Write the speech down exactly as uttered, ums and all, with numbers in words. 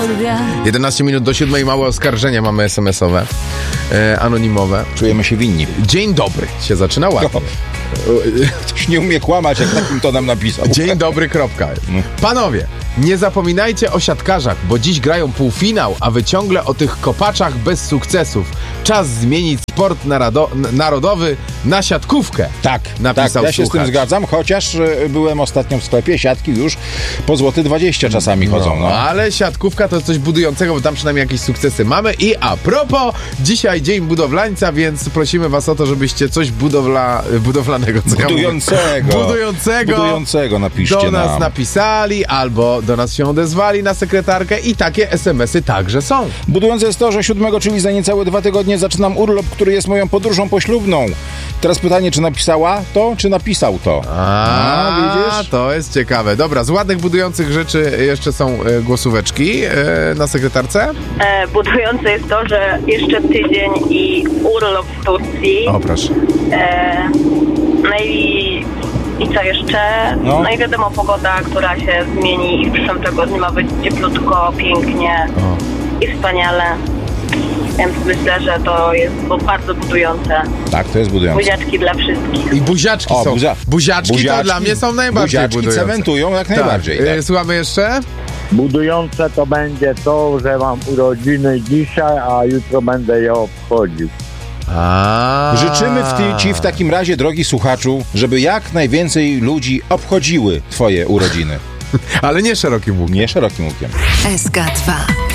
jedenaście minut do siódmej, małe oskarżenia mamy es em esowe, e, anonimowe. Czujemy się winni. Dzień dobry się zaczyna ładnie. Ktoś nie umie kłamać, jak takim tonem napisał. Dzień dobry, kropka. Panowie, nie zapominajcie o siatkarzach, bo dziś grają półfinał, a wy ciągle o tych kopaczach bez sukcesów. Czas zmienić sport narado- narodowy na siatkówkę. Tak, napisał tak, ja się słuchacz. z tym zgadzam, chociaż e, byłem ostatnio w sklepie, siatki już po złoty dwadzieścia czasami chodzą. No, No. ale siatkówka to coś budującego, bo tam przynajmniej jakieś sukcesy mamy. I a propos, dzisiaj dzień budowlańca, więc prosimy was o to, żebyście coś budowla, budowlanego, co Budującego. Ja mówię? Budującego. Budującego napiszcie do nas nam. napisali, albo do nas się odezwali na sekretarkę i takie es em esy także są. Budujące jest to, że siódmego, czyli za niecałe dwa tygodnie zaczynam urlop, który jest moją podróżą poślubną. Teraz pytanie, czy napisała to, czy napisał to? A, A, widzisz? to jest ciekawe. Dobra, z ładnych budujących rzeczy jeszcze są e, głosóweczki e, na sekretarce. E, budujące jest to, że jeszcze tydzień i urlop w Turcji. O, proszę. E, no i, i co jeszcze? No. No i wiadomo, pogoda, która się zmieni i w przyszłym tygodniu ma być cieplutko, pięknie O. i wspaniale. Więc myślę, że to jest bardzo budujące. Tak, to jest budujące. Buziaczki dla wszystkich. I buziaczki O, są. buzia- buziaczki, buziaczki- to dla mnie są najbardziej buziaczki budujące. cementują jak najbardziej, Tak. tak. E, Słuchamy jeszcze? Budujące to będzie to, że mam urodziny dzisiaj, a jutro będę je obchodził. A. Życzymy w ty, Ci w takim razie, drogi słuchaczu, żeby jak najwięcej ludzi obchodziły Twoje urodziny. Ale nie szerokim łukiem. Nie szerokim łukiem. S K dwa.